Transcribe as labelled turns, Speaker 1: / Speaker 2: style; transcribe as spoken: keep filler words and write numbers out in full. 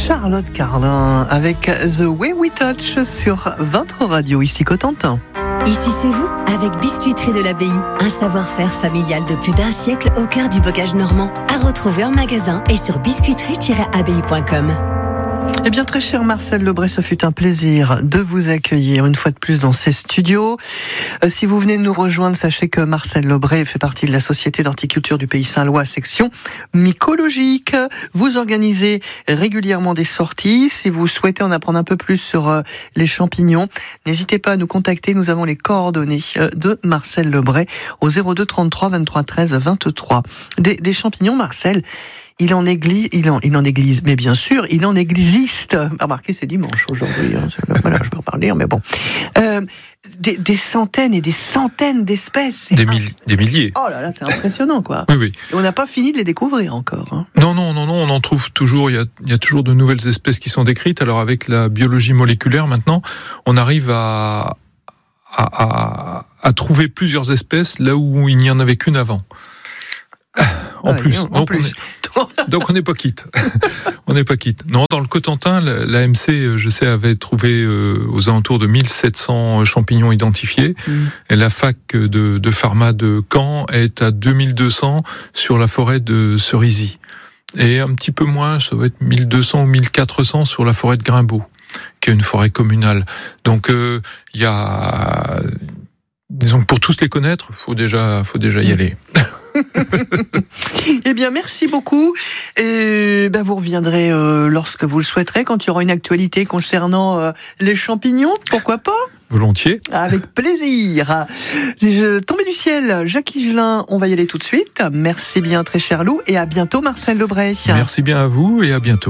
Speaker 1: Charlotte Cardin avec The Way We Touch sur votre radio, ici Cotentin.
Speaker 2: Ici c'est vous, avec Biscuiterie de l'Abbaye, un savoir-faire familial de plus d'un siècle au cœur du bocage normand, à retrouver en magasin et sur biscuiterie tiret abbaye point com.
Speaker 1: Eh bien, très cher Marcel Lebray, ce fut un plaisir de vous accueillir une fois de plus dans ces studios. Euh, si vous venez de nous rejoindre, sachez que Marcel Lebray fait partie de la Société d'horticulture du Pays Saint-Lois, section mycologique. Vous organisez régulièrement des sorties. Si vous souhaitez en apprendre un peu plus sur euh, les champignons, n'hésitez pas à nous contacter. Nous avons les coordonnées euh, de Marcel Lebray au zéro deux trente-trois vingt-trois treize vingt-trois. Des, des champignons, Marcel, Il en église, il en, il en église, mais bien sûr, il en existe. Remarquez, c'est dimanche aujourd'hui. Hein, voilà, je peux en parler, mais bon. Euh, des, des centaines et des centaines d'espèces.
Speaker 3: Des, mille, des milliers.
Speaker 1: Oh là là, c'est impressionnant, quoi.
Speaker 3: Oui, oui.
Speaker 1: Et on n'a pas fini de les découvrir encore. Hein.
Speaker 3: Non, non, non, non, on en trouve toujours. Il y a, il y a toujours de nouvelles espèces qui sont décrites. Alors avec la biologie moléculaire, maintenant, on arrive à, à, à, à trouver plusieurs espèces là où il n'y en avait qu'une avant. En, ah, plus.
Speaker 1: en
Speaker 3: donc,
Speaker 1: plus.
Speaker 3: On est, donc on n'est pas quitte. On n'est pas quitte. Non, dans le Cotentin, l'A M C, je sais, avait trouvé euh, aux alentours de mille sept cents champignons identifiés. Mmh. Et la fac de, de pharma de Caen est à deux mille deux cents sur la forêt de Cerisy. Et un petit peu moins, ça va être mille deux cents ou mille quatre cents sur la forêt de Grimbaud, qui est une forêt communale. Donc il euh, y a, disons que pour tous les connaître, faut déjà, faut déjà y aller.
Speaker 1: Eh bien, merci beaucoup. Et ben, vous reviendrez euh, lorsque vous le souhaiterez, quand il y aura une actualité concernant euh, les champignons, pourquoi pas ?
Speaker 3: Volontiers.
Speaker 1: Avec plaisir. Je tombais du ciel, Jacques Higelin, on va y aller tout de suite. Merci bien, très cher Lou, et à bientôt, Marcel Lebray.
Speaker 3: Merci bien à vous et à bientôt.